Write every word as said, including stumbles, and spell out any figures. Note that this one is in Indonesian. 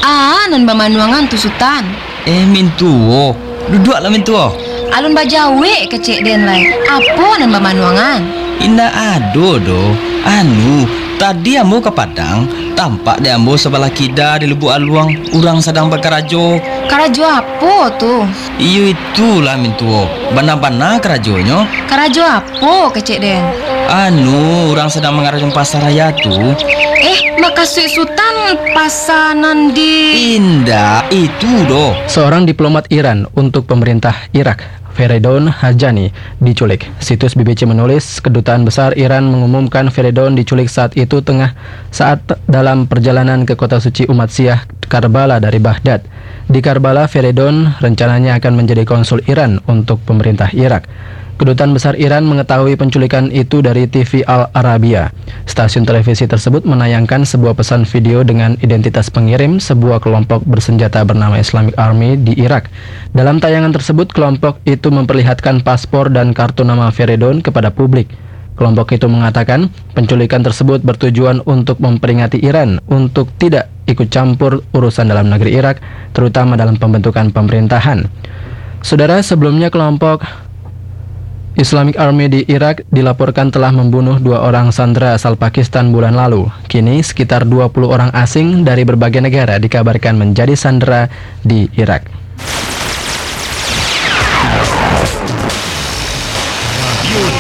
Ah, nan bamanuangan tu Sultan. Eh, mintuo. Duduklah mintuo. Alun bajawe kecek den lai. Apa nan bamanuangan? Indah ado do. Anu, tadi ambo ke Padang, tampak dia ambo sebelah kida di Lubuk Aluang, orang sedang berkarajo. Karajo apa tu? Iyo itulah mintuo. Bana-bana karajonyo. Karajo apa kecek den? Anu, orang sedang mengarahkan pasar raya tu. Eh, makasih Sultan pasanan di... Indah, itu do. Seorang diplomat Iran untuk pemerintah Irak, Feridun Hajani, diculik. Situs B B C menulis, Kedutaan Besar Iran mengumumkan Feridun diculik saat itu tengah saat dalam perjalanan ke kota suci umat Syiah Karbala dari Baghdad. Di Karbala, Feridun rencananya akan menjadi konsul Iran untuk pemerintah Irak. Kedutaan Besar Iran mengetahui penculikan itu dari T V Al Arabiya. Stasiun televisi tersebut menayangkan sebuah pesan video dengan identitas pengirim sebuah kelompok bersenjata bernama Islamic Army di Irak. Dalam tayangan tersebut, kelompok itu memperlihatkan paspor dan kartu nama Feridun kepada publik. Kelompok itu mengatakan penculikan tersebut bertujuan untuk memperingati Iran untuk tidak ikut campur urusan dalam negeri Irak, terutama dalam pembentukan pemerintahan. Saudara, sebelumnya kelompok Islamic Army di Irak dilaporkan telah membunuh dua orang sandera asal Pakistan bulan lalu. Kini sekitar dua puluh orang asing dari berbagai negara dikabarkan menjadi sandera di Irak.